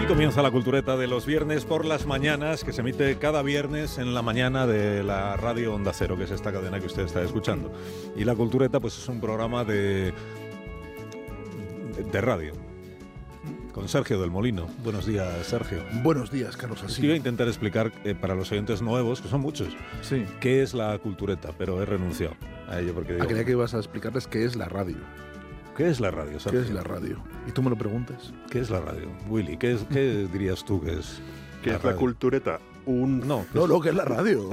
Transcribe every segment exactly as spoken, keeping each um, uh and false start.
Comienza la cultureta de los viernes por las mañanas, que se emite cada viernes en la mañana de la radio Onda Cero, que es esta cadena que usted está escuchando. Y la cultureta pues es un programa de, de radio, con Sergio del Molino. Buenos días, Sergio. Buenos días, Carlos Así. Iba a intentar explicar eh, para los oyentes nuevos, que son muchos, sí, qué es la cultureta, pero he renunciado a ello porque digo, ah, creía que ibas a explicarles qué es la radio. ¿Qué es la radio, Sergio? ¿Qué es la radio? ¿Y tú me lo preguntas? ¿Qué es la radio? Willy, ¿qué, es, qué dirías tú que es? ¿Qué la es la radio? cultureta? Un... No, no, no, ¿qué es la radio?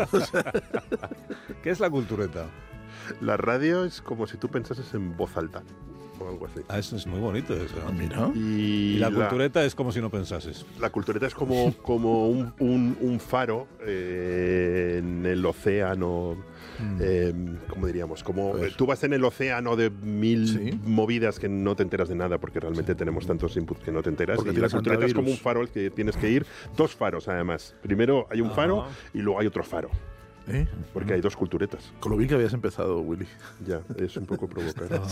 ¿Qué es la cultureta? La radio es como si tú pensases en voz alta o algo así. Ah, eso es muy bonito eso. Ah, mira. Y, Y la, la cultureta es como si no pensases. La cultureta es como, como un, un, un faro eh, en el océano. Mm. Eh, ¿Cómo diríamos? Como Pues, tú vas en el océano de mil sí. movidas que no te enteras de nada porque realmente Sí. tenemos tantos inputs que no te enteras. Porque Y la tienes cultureta es como un antivirus. faro al que tienes que ir. Dos faros además. Primero hay un Ajá. faro y luego hay otro faro. ¿Eh? Porque hay dos culturetas. Con lo bien que habías empezado, Willy. Ya, es un poco provocar. Ah.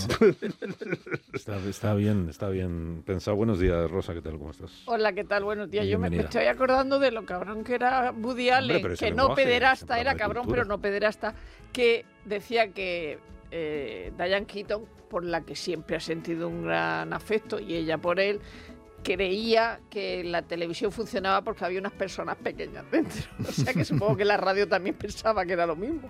Está, está bien, está bien pensado. Buenos días, Rosa, ¿qué tal? ¿Cómo estás? Hola, ¿qué tal? Buenos días. Yo me, me Bienvenida. estoy acordando de lo cabrón que era Woody Allen, pero ese que no lenguaje, pederasta, siempre era habla de cabrón, cultura. pero no pederasta, que decía que eh, Diane Keaton, por la que siempre ha sentido un gran afecto, y ella por él, creía que la televisión funcionaba porque había unas personas pequeñas dentro. O sea que supongo que la radio también pensaba que era lo mismo.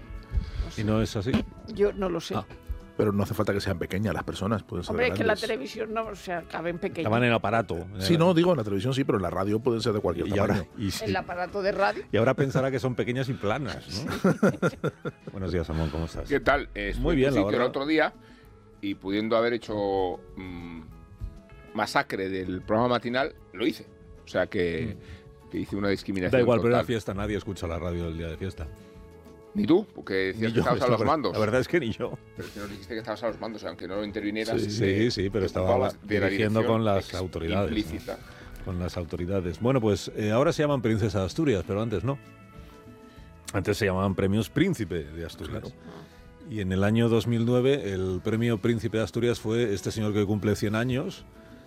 ¿Y no es así? Yo no lo sé. Ah. Pero no hace falta que sean pequeñas las personas, pueden ser Hombre, es que la grandes. televisión no, o sea, caben pequeños. Estaban en aparato. Sí, no, digo, en la televisión sí, pero en la radio pueden ser de cualquier Y tamaño. ahora, y, sí. El aparato de radio. Y ahora pensará que son pequeñas y planas, ¿no? Buenos días, Amón, ¿cómo estás? ¿Qué tal? Eh, estuve Muy bien, en la tu sitio verdad. el otro día y pudiendo haber hecho mmm, masacre del programa matinal, lo hice. O sea que, que hice una discriminación Da igual, pero era total. fiesta, nadie escucha la radio el día de fiesta. Ni tú, porque decías Ni que yo, estabas a la los verdad- mandos. La verdad es que ni yo. Pero si nos dijiste que estabas a los mandos, aunque no intervinieras. Sí, te- sí, sí, pero te estaba ocupabas de la dirigiendo dirección con las ex- autoridades, ¿no? Implícita. Con las autoridades. Bueno, pues eh, ahora se llaman Princesa de Asturias, pero antes no. Antes se llamaban Premios Príncipe de Asturias. Y en el año dos mil nueve el premio Príncipe de Asturias fue este señor que cumple cien años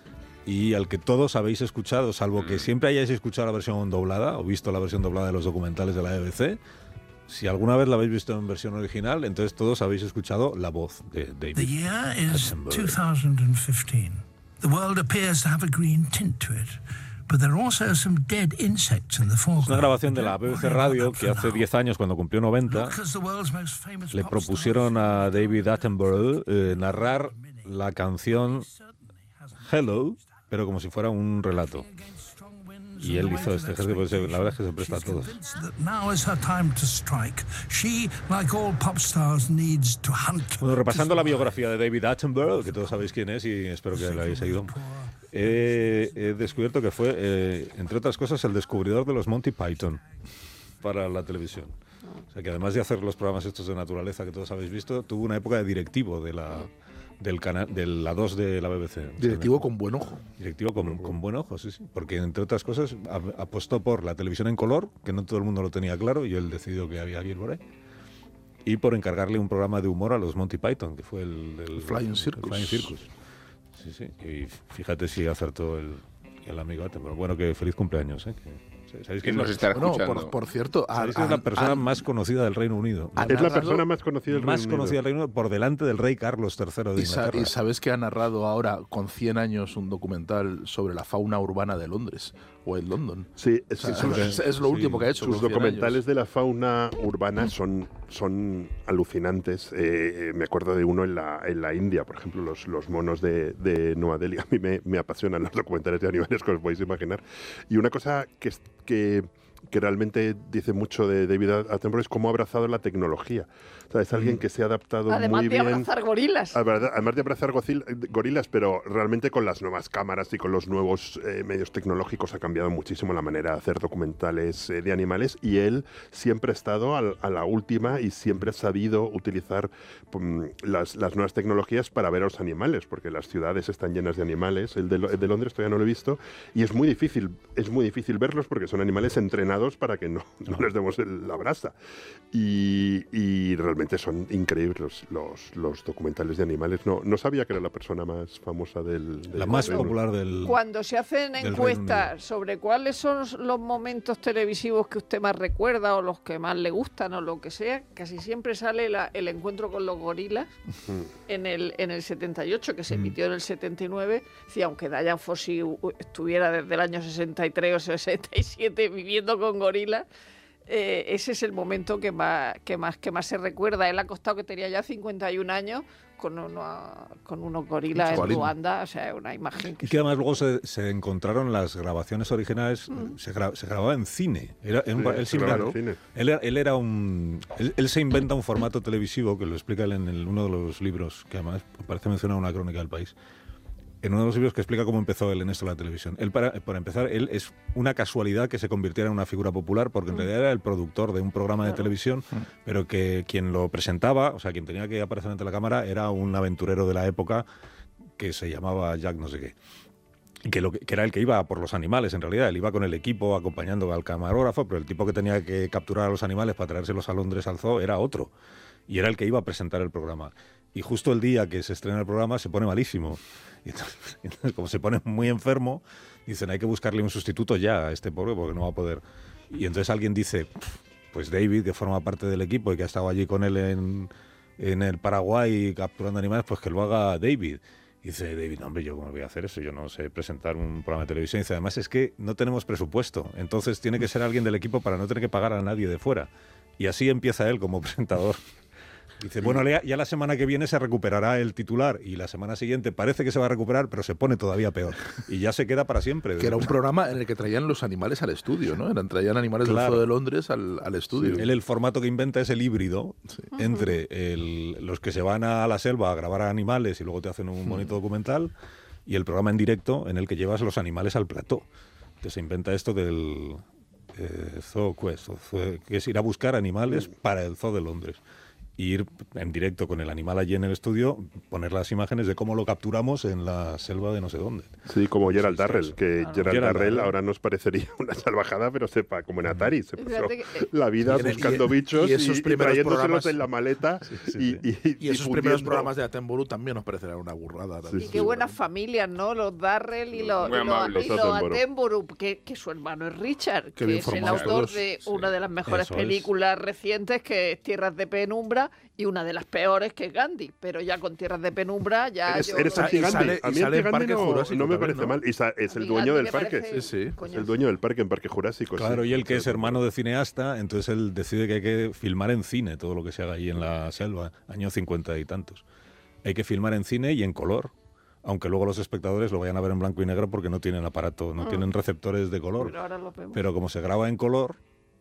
y al que todos habéis escuchado, salvo que siempre hayáis escuchado la versión doblada o visto la versión doblada de los documentales de la B B C. Si alguna vez la habéis visto en versión original, entonces todos habéis escuchado la voz de David The year is Attenborough. two thousand fifteen. The world appears to have a green tint to it, but there are also some dead insects in the foreground. Es una grabación de la B B C Radio que hace diez años, cuando cumplió noventa, le propusieron a David Attenborough eh, narrar la canción Hello, pero como si fuera un relato. Y él hizo este ejercicio, pues, la verdad es que se presta a todo. Bueno, repasando la biografía de David Attenborough, que todos sabéis quién es y espero que la hayáis seguido, he, he descubierto que fue, eh, entre otras cosas, el descubridor de los Monty Python para la televisión. O sea que además de hacer los programas estos de naturaleza que todos habéis visto, tuvo una época de directivo de la, del canal, de la dos de la B B C. Directivo con buen ojo. Directivo con, con buen ojo, sí, sí. Porque, entre otras cosas, a- apostó por la televisión en color, que no todo el mundo lo tenía claro, y él decidió que había que ir por ahí. Y por encargarle un programa de humor a los Monty Python, que fue el, el, Flying Circus. el Flying Circus. Sí, sí. Y fíjate si acertó el, el amigo Attenborough. Bueno, que feliz cumpleaños, ¿eh? Que, ¿sabéis que ¿Quién es nos la, estará Bueno, escuchando? por, por cierto, a- sabéis que es a- la persona a- más conocida del Reino Unido? ha Es la narrado- persona más conocida del Más Reino Unido. conocida del Reino Unido por delante del rey Carlos tercero de y, sa- Inglaterra. y sabes que ha narrado ahora con cien años un documental sobre la fauna urbana de Londres o en London. Sí, es, O sea, sus, es, es lo sí, último que ha hecho. sus con cien documentales años. de la fauna urbana son, son alucinantes. Eh, eh, me acuerdo de uno en la, en la India, por ejemplo, los, los monos de, de Nueva Delhi. A mí me, me apasionan los documentales de animales, que os podéis imaginar. Y una cosa que, es- que, que realmente dice mucho de David Attenborough es cómo ha abrazado la tecnología. O sea, es alguien que se ha adaptado Además muy de bien. abrazar gorilas. A verdad, Además de abrazar gocil- gorilas, pero realmente con las nuevas cámaras y con los nuevos eh, medios tecnológicos ha cambiado muchísimo la manera de hacer documentales eh, de animales y él siempre ha estado al- a la última y siempre ha sabido utilizar pum, las, las nuevas tecnologías para ver a los animales, porque las ciudades están llenas de animales. El de, Lo- el de Londres todavía no lo he visto y es muy difícil, es muy difícil verlos porque son animales entrenados entrenados para que no, no les demos el, la brasa. Y, y realmente son increíbles los, los, los documentales de animales. No, no sabía que era la persona más famosa del... del La más Reino. popular del... Cuando se hacen del Reino encuestas Unido. sobre cuáles son los momentos televisivos que usted más recuerda o los que más le gustan o lo que sea, casi siempre sale la- el encuentro con los gorilas en el en el setenta y ocho, que se emitió en el setenta y nueve. Sí, aunque Dian Fossey u- estuviera desde el año sesenta y tres o sesenta y siete viviendo con gorilas, eh, ese es el momento que más, que más que más se recuerda. Él ha costado que tenía ya cincuenta y un años con, uno, con unos gorilas en chavalín. Ruanda, o sea, una imagen que... Y que además luego se, se encontraron las grabaciones originales, se, gra- se grababa en cine. Era, en un- Sí, él, se se grababa inventa- en cine. él era, él era un... Él, él se inventa un formato televisivo, que lo explica él en el- uno de los libros, que además parece mencionar una crónica del país. En uno de los libros que explica cómo empezó él en esto de la televisión. Él, para, para empezar, él es una casualidad que se convirtiera en una figura popular, porque en realidad era el productor de un programa de televisión, pero que quien lo presentaba, o sea, quien tenía que aparecer ante la cámara, era un aventurero de la época que se llamaba Jack no sé qué. Y Que, lo que, que era el que iba por los animales, en realidad. Él iba con el equipo acompañando al camarógrafo, pero el tipo que tenía que capturar a los animales para traérselos a Londres al zoo era otro. Y era el que iba a presentar el programa. Y justo el día que se estrena el programa se pone malísimo. Y entonces, entonces, como se pone muy enfermo, dicen, hay que buscarle un sustituto ya a este pobre porque no va a poder. Y entonces alguien dice, pues David, que forma parte del equipo y que ha estado allí con él en, en el Paraguay capturando animales, pues que lo haga David. Y dice David, no, hombre, yo cómo voy a hacer eso, yo no sé presentar un programa de televisión. Y dice, además es que no tenemos presupuesto, entonces tiene que ser alguien del equipo para no tener que pagar a nadie de fuera. Y así empieza él como presentador. Dice, bueno, ya ya la semana que viene se recuperará el titular y la semana siguiente parece que se va a recuperar, pero se pone todavía peor. Y ya se queda para siempre. Que era un programa en el que traían los animales al estudio, ¿no? Eran, traían animales Claro. del Zoo de Londres al, al estudio. Él el formato que inventa es el híbrido entre el- los que se van a la selva a grabar a animales y luego te hacen un bonito documental y el programa en directo en el que llevas los animales al plató. Que se inventa esto del eh, Zoo Quest, o zoo- que es ir a buscar animales para el Zoo de Londres. Y ir en directo con el animal allí en el estudio, poner las imágenes de cómo lo capturamos en la selva de no sé dónde. Sí, como Gerald Sí, sí, Darrell, sí. que Claro. Gerald Gerald Darrell Darrell. ahora nos parecería una salvajada, pero sepa, como en Atari, se pasó Fíjate que, eh, la vida Y en el- buscando y- bichos y y, esos y primeros trayéndoselos programas- en la maleta sí, y, sí. y- Y esos difundiendo- primeros programas de Attenborough también nos parecerán una burrada. y también. qué buenas familias, ¿no? Los Darrell y los, Muy y los, amables. y Los los Attenborough. Attenborough, que, que su hermano es Richard, Qué que bien es el formados autor todos. de Sí. una de las mejores Eso es. películas recientes, que es Tierras de Penumbra, y una de las peores, que es Gandhi. Pero ya con Tierras de Penumbra ya Eres, yo... eres Y anti-Gandhi. sale- A y mí sale en anti-Gandhi Parque no, Jurásico no me también, parece ¿no? mal. Y sa- es A el mí dueño Gandhi del me parque. parece Sí, sí. Es coñazo. el dueño del parque en Parque Jurásico. Claro, sí. y él que es hermano de cineasta, entonces él decide que hay que filmar en cine todo lo que se haga ahí en la selva, años cincuenta y tantos. Hay que filmar en cine y en color, aunque luego los espectadores lo vayan a ver en blanco y negro porque no tienen aparato, no Mm. tienen receptores de color. Pero ahora lo vemos. Pero como se graba en color,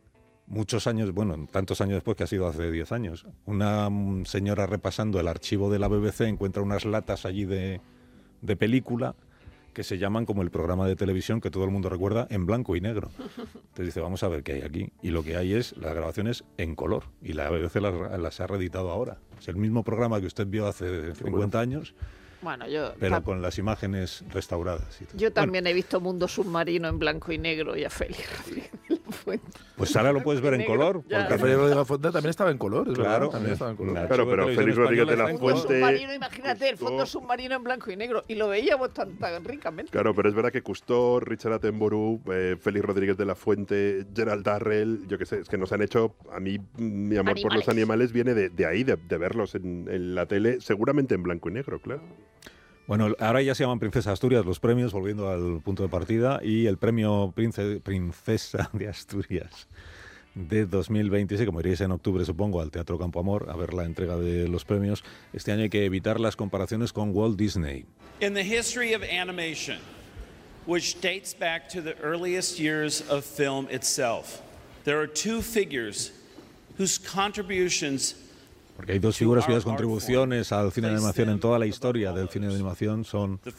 muchos años, bueno, tantos años después, que ha sido hace diez años, una mm, señora repasando el archivo de la B B C encuentra unas latas allí de, de película que se llaman como el programa de televisión que todo el mundo recuerda en blanco y negro. Entonces dice, vamos a ver qué hay aquí. Y lo que hay es las grabaciones en color. Y la B B C las, las ha reeditado ahora. Es el mismo programa que usted vio hace cincuenta años, Bueno, yo, pero ta- con las imágenes restauradas. y tal. yo Bueno, también he visto Mundo Submarino en blanco y negro y a Félix Rodríguez de la Fuente. pues ahora lo puedes ver en Negro, color. ya. porque- Alfredo de la Fuente también estaba en color, es Claro, verdad, también estaba en color. la- Claro, pero Televisión Félix Rodríguez de la Española está en Fondo color. Fuente- submarino, imagínate, el fondo Custó- submarino en blanco y negro. Y lo veíamos tan, tan ricamente. Claro, pero es verdad que Cousteau, Richard Attenborough, eh, Félix Rodríguez de la Fuente, Gerald Darrell, yo qué sé, es que nos han hecho, a mí mi amor por los Animales. animales viene de, de ahí, de, de verlos en, en la tele, seguramente en blanco y negro, claro. Bueno, ahora ya se llaman Princesa Asturias los premios, volviendo al punto de partida, y el premio Prince- Princesa de Asturias de dos mil veintiséis, como iréis en octubre supongo al Teatro Campo Amor a ver la entrega de los premios, este año hay que evitar las comparaciones con Walt Disney. In the history of animation, which dates back to the earliest years of film itself, there are two figures whose contributions Porque hay dos figuras cuyas contribuciones al cine de animación en toda la historia del cine de animación son